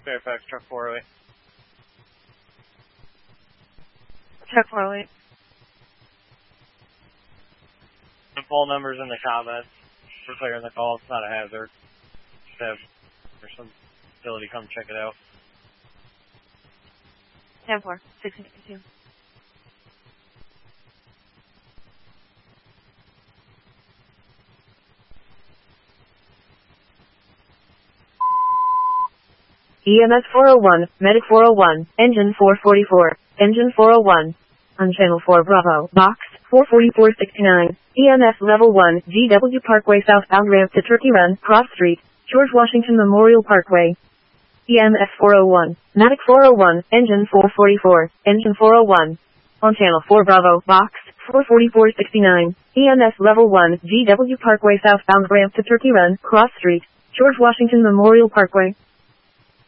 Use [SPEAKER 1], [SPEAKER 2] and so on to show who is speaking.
[SPEAKER 1] Fairfax, truck 408.
[SPEAKER 2] Truck 408.
[SPEAKER 1] The phone number's in the comments for clearing the call. It's not a hazard. Just have or some facility come check it out.
[SPEAKER 2] 10-4, 652.
[SPEAKER 3] EMS 401, Medic 401, Engine 444, Engine 401. On Channel 4 Bravo, Box 44469, EMS Level 1, GW Parkway southbound ramp to Turkey Run, Cross Street, George Washington Memorial Parkway. EMS 401, Medic 401, Engine 444, Engine 401. On Channel 4 Bravo, Box 44469, EMS Level 1, GW Parkway southbound ramp to Turkey Run, Cross Street, George Washington Memorial Parkway.